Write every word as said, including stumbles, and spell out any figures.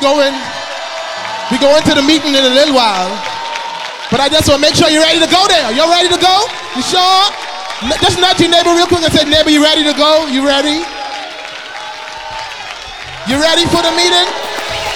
going, we go into the meeting in a little while. But I just want to make sure you're ready to go there. You're ready to go? You sure? Just nudge your neighbor real quick and say, neighbor, you ready to go? You ready? You ready for the meeting?